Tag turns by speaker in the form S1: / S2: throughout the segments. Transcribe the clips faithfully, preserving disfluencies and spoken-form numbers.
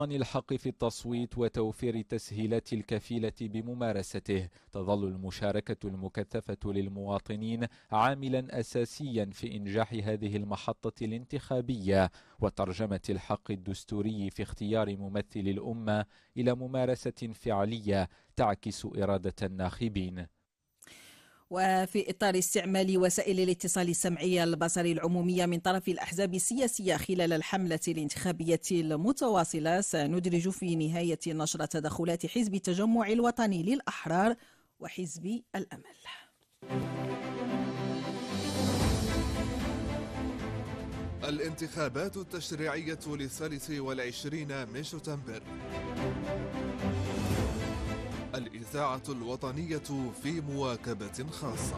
S1: الحق في التصويت وتوفير التسهيلات الكفيلة بممارسته. تظل المشاركة المكثفة للمواطنين عاملا أساسيا في إنجاح هذه المحطة الانتخابية وترجمة الحق الدستوري في اختيار ممثل الأمة إلى ممارسة فعلية تعكس إرادة الناخبين.
S2: وفي إطار استعمال وسائل الاتصال السمعي البصري العمومية من طرف الأحزاب السياسية خلال الحملة الانتخابية المتواصلة، سندرج في نهاية النشرة تدخلات حزب التجمع الوطني للأحرار وحزب الأمل.
S3: الانتخابات التشريعية للثالث والعشرين من شتنبر. الإذاعة الوطنية في مواكبة خاصة.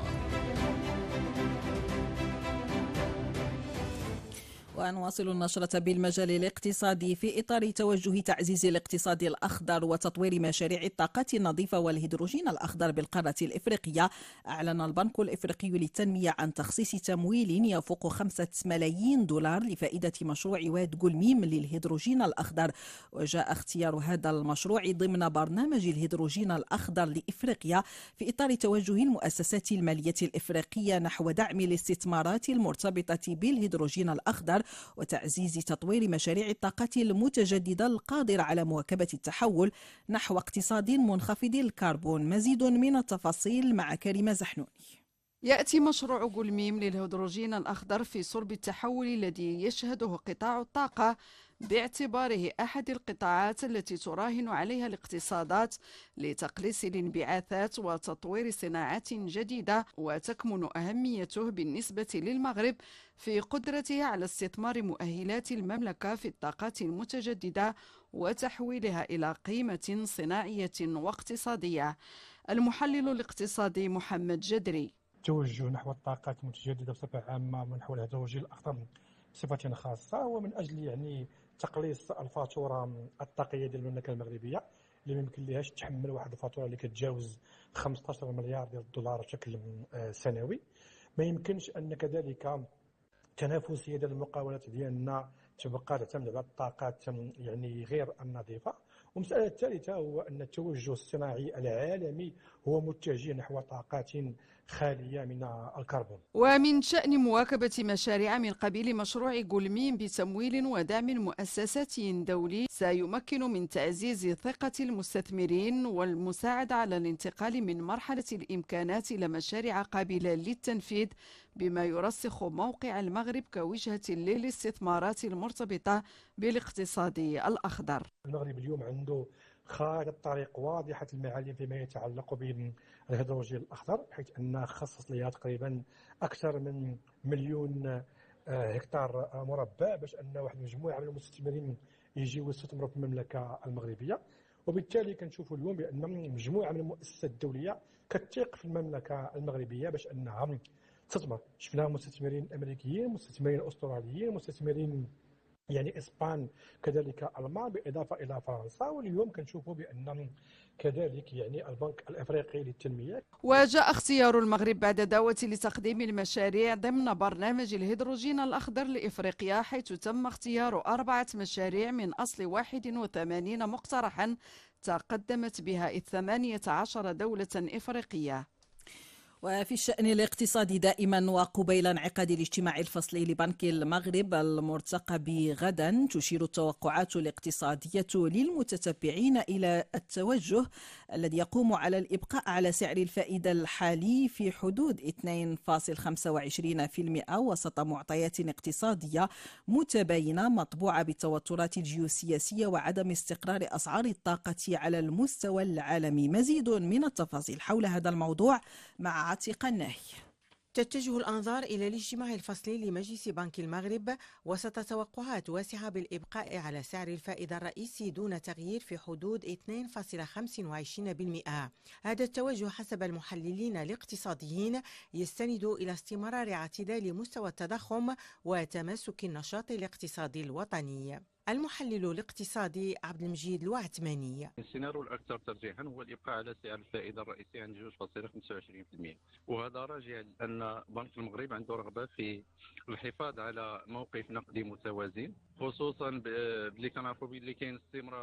S2: ونواصل النشرة بالمجال الاقتصادي في إطار توجه تعزيز الاقتصاد الأخضر وتطوير مشاريع الطاقات النظيفة والهيدروجين الأخضر بالقارة الإفريقية. أعلن البنك الإفريقي للتنمية عن تخصيص تمويل يفوق خمسة ملايين دولار لفائدة مشروع واد جولميم للهيدروجين الأخضر. وجاء اختيار هذا المشروع ضمن برنامج الهيدروجين الأخضر لإفريقيا في إطار توجه المؤسسات المالية الإفريقية نحو دعم الاستثمارات المرتبطة بالهيدروجين الأخضر وتعزيز تطوير مشاريع الطاقات المتجددة القادرة على مواكبة التحول نحو اقتصاد منخفض الكربون. مزيد من التفاصيل مع كريمة زحنوني.
S4: يأتي مشروع جولميم للهيدروجين الأخضر في صلب التحول الذي يشهده قطاع الطاقة باعتباره أحد القطاعات التي تراهن عليها الاقتصادات لتقليص الانبعاثات وتطوير صناعات جديدة، وتكمن أهميته بالنسبة للمغرب في قدرته على استثمار مؤهلات المملكة في الطاقات المتجددة وتحويلها إلى قيمة صناعية واقتصادية. المحلل الاقتصادي محمد جدري:
S5: التوجه نحو الطاقات المتجددة بصفة عامة ونحو الهيدروجين الأخضر بصفة خاصة ومن أجل يعني تقليص الفاتورة الطاقية ديال المملكة المغربية اللي ما يمكن لهاش تحمل واحد الفاتورة اللي كتجاوز خمسطاش مليار ديال الدولار بشكل سنوي. ما يمكنش أن كذلك التنافسية ديال المقاولات ديالنا تبقى تعتمد على الطاقات يعني غير النظيفة. والمسألة الثالثة هو أن التوجه الصناعي العالمي هو متجه نحو طاقات خالية من الكربون.
S4: ومن شأن مواكبة مشاريع من قبيل مشروع جولميم بتمويل ودعم مؤسساتي دولي سيمكن من تعزيز ثقة المستثمرين والمساعدة على الانتقال من مرحلة الإمكانات إلى مشاريع قابلة للتنفيذ، بما يرسخ موقع المغرب كوجهة للاستثمارات المرتبطة بالاقتصاد الأخضر.
S5: المغرب اليوم عنده خارطة طريق واضحة المعالم فيما يتعلق بالهيدروجين الأخضر، بحيث أن خصص لها تقريبا أكثر من مليون هكتار مربع باش أن واحد مجموعة من المستثمرين يجيو يستثمروا في المملكة المغربية. وبالتالي كنشوفوا اليوم بأن مجموعة من المؤسسات الدولية كتثق في المملكة المغربية باش أنها تستثمر. شفنا مستثمرين أمريكيين، مستثمرين أستراليين، مستثمرين يعني اسبان، كذلك المان، بالاضافه الى فرنسا. واليوم كنشوفوا بان كذلك يعني البنك الافريقي للتنميه.
S4: وجاء اختيار المغرب بعد دعوه لتقديم المشاريع ضمن برنامج الهيدروجين الاخضر لافريقيا، حيث تم اختيار اربعه مشاريع من اصل واحد وثمانين مقترحا تقدمت بها ثمانية عشر دوله افريقيه.
S2: وفي الشأن الاقتصادي دائما وقبيل انعقاد الاجتماع الفصلي لبنك المغرب المرتقب غدا، تشير التوقعات الاقتصادية للمتتبعين إلى التوجه الذي يقوم على الإبقاء على سعر الفائدة الحالي في حدود اثنين فاصلة خمسة وعشرين بالمئة وسط معطيات اقتصادية متباينة مطبوعة بالتوترات الجيوسياسية وعدم استقرار أسعار الطاقة على المستوى العالمي. مزيد من التفاصيل حول هذا الموضوع مع عتيق الناهي.
S6: تتجه الأنظار إلى الاجتماع الفصلي لمجلس بنك المغرب وسط توقعات واسعة بالإبقاء على سعر الفائدة الرئيسي دون تغيير في حدود اثنين فاصلة خمسة وعشرين بالمئة. هذا التوجه حسب المحللين الاقتصاديين يستند إلى استمرار اعتدال مستوى التضخم وتماسك النشاط الاقتصادي الوطني. المحلل الاقتصادي عبد المجيد الوعتماني.
S7: السيناريو الاكثر ترجيحا هو الابقاء على سعر الفائده الرئيسي عند اثنين فاصلة خمسة وعشرين بالمئة، وهذا راجع لان بنك المغرب عنده رغبه في الحفاظ على موقف نقدي متوازن، خصوصا باللي كنعرفوا باللي كاين استمرار